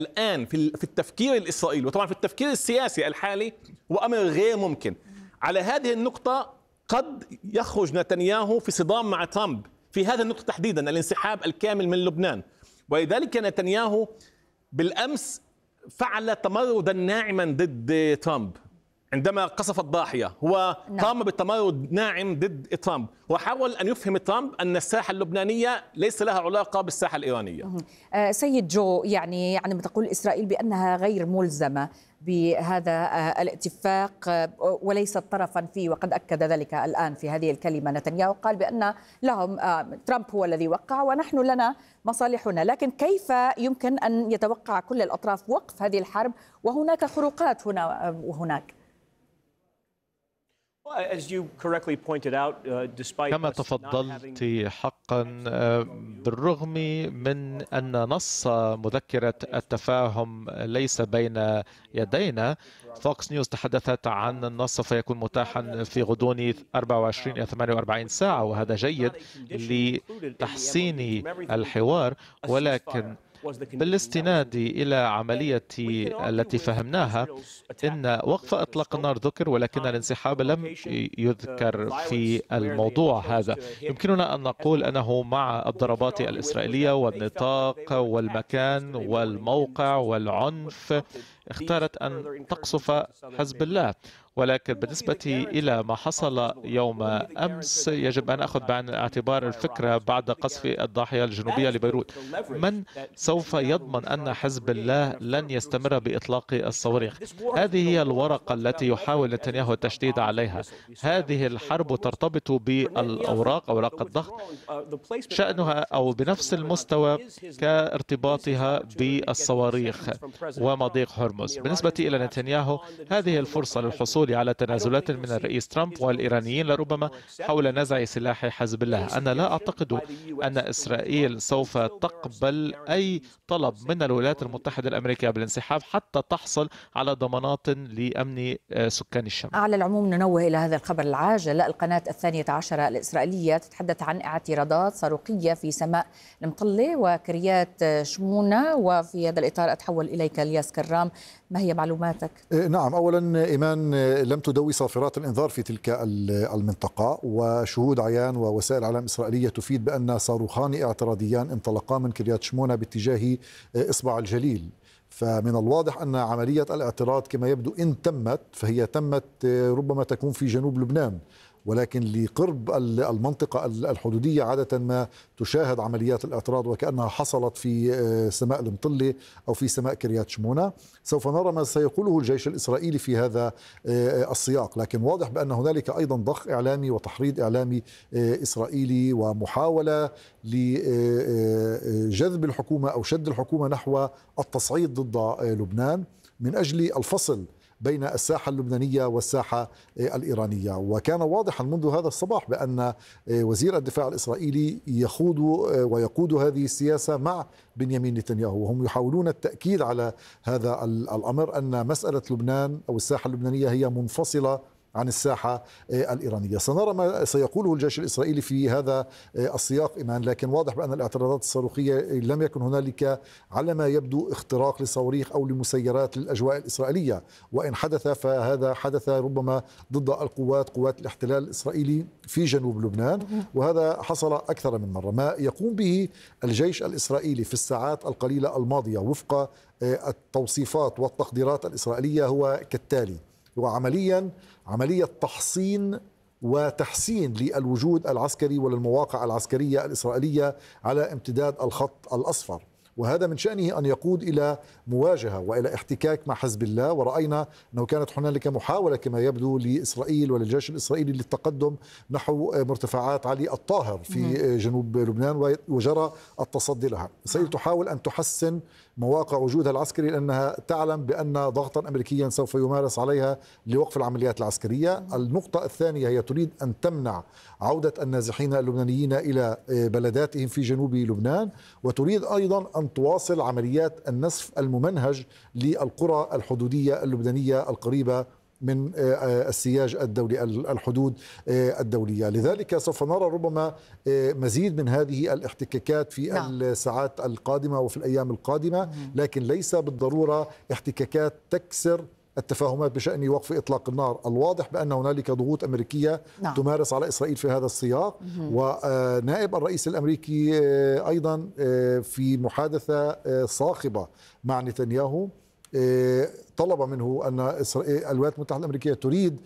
الآن في التفكير الإسرائيلي وطبعا في التفكير السياسي الحالي هو أمر غير ممكن. على هذه النقطة قد يخرج نتنياهو في صدام مع ترامب في هذه النقطة تحديدا، الانسحاب الكامل من لبنان. ولذلك نتنياهو بالأمس فعل تمردا ناعما ضد ترامب عندما قصف الضاحية. هو قام بتمرد ناعم ضد ترامب وحاول أن يفهم ترامب أن الساحة اللبنانية ليس لها علاقة بالساحة الإيرانية. سيد جو، يعني تقول إسرائيل بأنها غير ملزمة بهذا الاتفاق وليست طرفا فيه، وقد أكد ذلك الآن في هذه الكلمة نتنياهو، قال بأن لهم ترامب هو الذي وقع ونحن لنا مصالحنا. لكن كيف يمكن أن يتوقع كل الأطراف وقف هذه الحرب وهناك خروقات هنا وهناك؟ كما تفضلت حقا، بالرغم من أن نص مذكرة التفاهم ليس بين يدينا، فوكس نيوز تحدثت عن النص فيكون متاحا في غضون 24 إلى 48 ساعة، وهذا جيد لتحسين الحوار. ولكن بالاستناد إلى عملية التي فهمناها، إن وقف إطلاق النار ذكر ولكن الانسحاب لم يذكر في الموضوع هذا. يمكننا أن نقول أنه مع الضربات الإسرائيلية والنطاق والمكان والموقع والعنف اختارت أن تقصف حزب الله. ولكن بالنسبة إلى ما حصل يوم أمس يجب أن نأخذ بعين الاعتبار الفكرة بعد قصف الضاحية الجنوبية لبيروت. من سوف يضمن أن حزب الله لن يستمر بإطلاق الصواريخ؟ هذه هي الورقة التي يحاول نتنياهو التشديد عليها. هذه الحرب ترتبط بالأوراق، أوراق الضغط، شأنها أو بنفس المستوى كارتباطها بالصواريخ ومضيق هرمز. بالنسبة إلى نتنياهو، هذه الفرصة للحصول على تنازلات من الرئيس ترامب والإيرانيين لربما حول نزع سلاح حزب الله. أنا لا أعتقد أن إسرائيل سوف تقبل أي طلب من الولايات المتحدة الأمريكية بالانسحاب حتى تحصل على ضمانات لأمن سكان الشام. على العموم ننوه إلى هذا الخبر العاجل. القناة 12 الإسرائيلية تتحدث عن اعتراضات صاروخية في سماء المطلة وكريات شمونة، وفي هذا الإطار أتحول إليك الياس كرام، ما هي معلوماتك؟ نعم، أولا إيمان، لم تدوي صافرات الإنذار في تلك المنطقة، وشهود عيان ووسائل إعلام إسرائيلية تفيد بأن صاروخان اعتراضيان انطلقا من كريات شمونة باتجاه إصبع الجليل. فمن الواضح أن عملية الاعتراض كما يبدو إن تمت فهي تمت ربما تكون في جنوب لبنان، ولكن لقرب المنطقة الحدودية عادة ما تشاهد عمليات الاعتراض وكأنها حصلت في سماء المطلة أو في سماء كريات شمونة. سوف نرى ما سيقوله الجيش الإسرائيلي في هذا السياق، لكن واضح بأن هنالك أيضا ضخ إعلامي وتحريض إعلامي إسرائيلي ومحاولة لجذب الحكومة أو شد الحكومة نحو التصعيد ضد لبنان من أجل الفصل بين الساحة اللبنانية والساحة الإيرانية. وكان واضحا منذ هذا الصباح بأن وزير الدفاع الإسرائيلي يخوض ويقود هذه السياسة مع بنيامين نتنياهو، وهم يحاولون التأكيد على هذا الأمر، أن مسألة لبنان أو الساحة اللبنانية هي منفصلة عن الساحة الإيرانية. سنرى ما سيقوله الجيش الإسرائيلي في هذا السياق إيمان، لكن واضح بأن الاعتراضات الصاروخية لم يكن هنالك على ما يبدو اختراق لصواريخ أو لمسيرات للأجواء الإسرائيلية، وإن حدث فهذا حدث ربما ضد قوات الاحتلال الإسرائيلي في جنوب لبنان، وهذا حصل أكثر من مرة. ما يقوم به الجيش الإسرائيلي في الساعات القليلة الماضية وفق التوصيفات والتقديرات الإسرائيلية هو كالتالي: عملية تحصين وتحسين للوجود العسكري وللمواقع العسكرية الإسرائيلية على امتداد الخط الأصفر، وهذا من شأنه أن يقود إلى مواجهة وإلى احتكاك مع حزب الله. ورأينا أنه كانت هنالك محاولة كما يبدو لإسرائيل وللجيش الإسرائيلي للتقدم نحو مرتفعات علي الطاهر في جنوب لبنان وجرى التصدي لها. إسرائيل تحاول أن تحسن مواقع وجودها العسكري لأنها تعلم بأن ضغطا أمريكيا سوف يمارس عليها لوقف العمليات العسكرية. النقطة الثانية هي تريد أن تمنع عودة النازحين اللبنانيين إلى بلداتهم في جنوب لبنان، وتريد أيضا أن تواصل عمليات النسف الممنهج للقرى الحدودية اللبنانية القريبة من السياج الدولي، الحدود الدولية. لذلك سوف نرى ربما مزيد من هذه الاحتكاكات في الساعات القادمة وفي الأيام القادمة، لكن ليس بالضرورة احتكاكات تكسر التفاهمات بشأن وقف إطلاق النار. الواضح بأن هنالك ضغوط أمريكية تمارس على إسرائيل في هذا السياق، ونائب الرئيس الأمريكي أيضا في محادثة صاخبة مع نتنياهو طلب منه أن الولايات المتحدة الأمريكية تريد